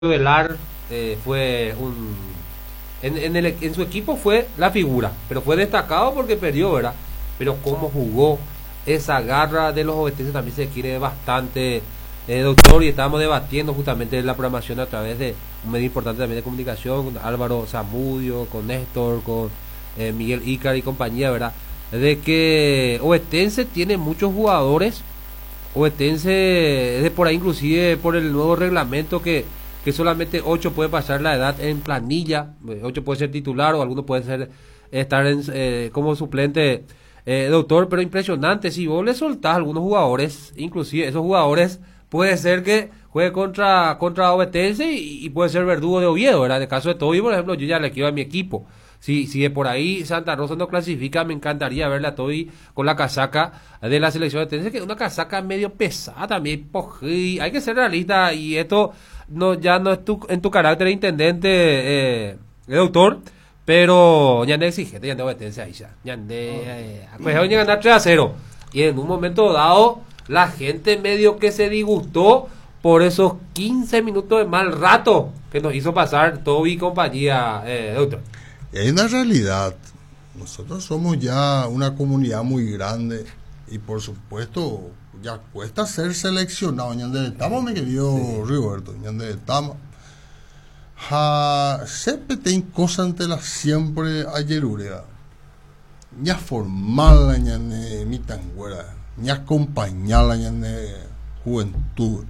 Velar fue un en su equipo fue la figura, pero fue destacado porque perdió, ¿verdad? Pero cómo jugó, esa garra de los obetenses también se quiere bastante, doctor, y estábamos debatiendo justamente la programación a través de un medio importante también de comunicación, con Álvaro Zamudio, con Néstor, con Miguel Ícar y compañía, ¿verdad? De que Ovetense tiene muchos jugadores, Ovetense, de por ahí inclusive por el nuevo reglamento que solamente 8 puede pasar la edad en planilla, 8 puede ser titular o alguno puede ser estar como suplente, doctor, pero impresionante, si vos le soltás a algunos jugadores, inclusive esos jugadores puede ser que juegue contra Ovetense y puede ser verdugo de Oviedo, ¿verdad? En el caso de Toby, por ejemplo, yo ya le quiero a mi equipo. Si de por ahí Santa Rosa no clasifica, me encantaría verle a Toby con la casaca de la selección de tenis, que es una casaca medio pesada también, hay que ser realista, y esto ya no es en tu carácter de intendente, doctor, pero ya no exigente, ya no obedencia ahí ya pues hoy ganar 3-0, y en un momento dado la gente medio que se disgustó por esos 15 minutos de mal rato que nos hizo pasar Toby y compañía, doctor. Y hay una realidad, nosotros somos ya una comunidad muy grande y por supuesto ya cuesta ser seleccionado. Ñande estamos, mi querido Rigoberto, ñande estamos. Siempre ten cosa ante la siempre ayerurea. Ña formal ñande mi tanguera, ña acompañar ñande juventud.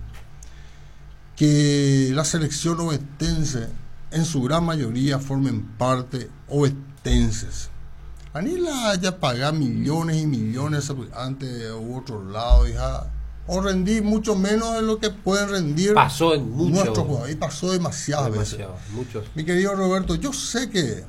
Que la selección ovetense en su gran mayoría formen parte ovetenses. Anila ya paga millones y millones antes u otro lado, hija, o rendí mucho menos de lo que pueden rendir. Pasó en muchos jugadores, y pasó demasiadas veces. Muchos. Mi querido Roberto, yo sé que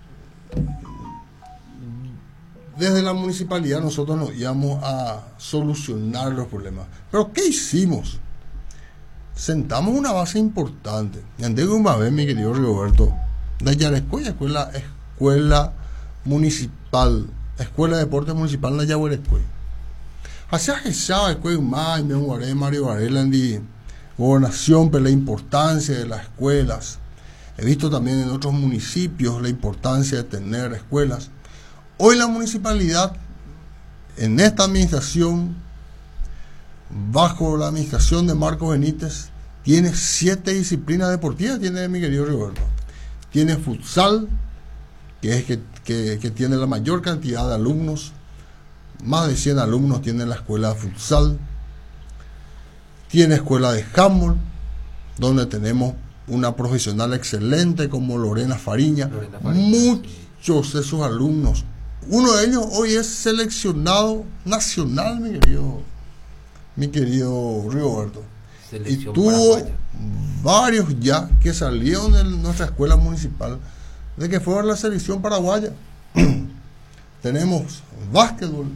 desde la municipalidad nosotros nos íbamos a solucionar los problemas, pero ¿qué hicimos? Sentamos una base importante. Y antes de una vez, mi querido Roberto, de Yarescoy, escuela municipal, escuela de deporte municipal de Yarescoy. Hacia esa escuela más, me guaré Mario Varela en la gobernación, pero la importancia de las escuelas. He visto también en otros municipios la importancia de tener escuelas. Hoy la municipalidad, en esta administración, bajo la administración de Marcos Benítez, tiene 7 disciplinas deportivas, tiene mi querido Roberto. Tiene futsal, que es que tiene la mayor cantidad de alumnos, más de 100 alumnos tiene la escuela de futsal. Tiene escuela de handball, donde tenemos una profesional excelente como Lorena Fariña. Muchos de sus alumnos, uno de ellos hoy es seleccionado nacional, mi querido Rigoberto. Y tuvo varios ya que salieron de nuestra escuela municipal de que fueron a la selección paraguaya. Tenemos básquetbol,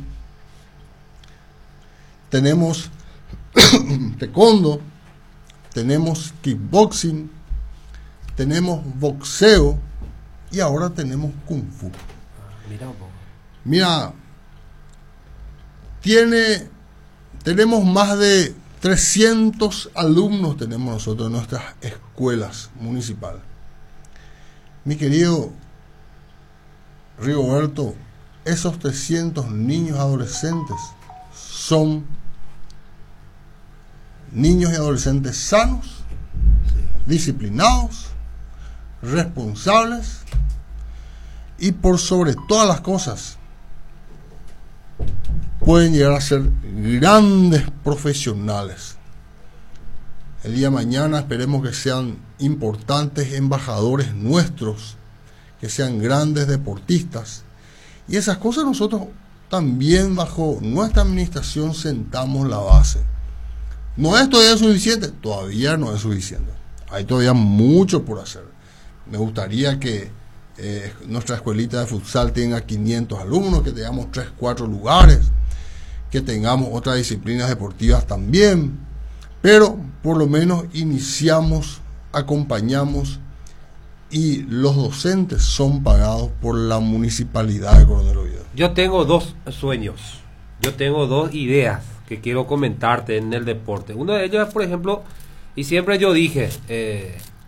tenemos taekwondo, tenemos kickboxing, tenemos boxeo y ahora tenemos kung fu. Mira, tenemos más de 300 alumnos tenemos nosotros en nuestras escuelas municipales. Mi querido Rigoberto, esos 300 niños adolescentes son niños y adolescentes sanos, disciplinados, responsables y por sobre todas las cosas pueden llegar a ser grandes profesionales. El día de mañana esperemos que sean importantes embajadores nuestros, que sean grandes deportistas. Y esas cosas nosotros también bajo nuestra administración sentamos la base. ¿No es todavía suficiente? Todavía no es suficiente. Hay todavía mucho por hacer. Me gustaría que nuestra escuelita de futsal tenga 500 alumnos, que tengamos 3-4 lugares, que tengamos otras disciplinas deportivas también, pero por lo menos iniciamos, acompañamos y los docentes son pagados por la municipalidad de Coronel Oviedo. Yo tengo 2 sueños, yo tengo 2 ideas que quiero comentarte en el deporte. Uno de ellos es, por ejemplo, y siempre yo dije,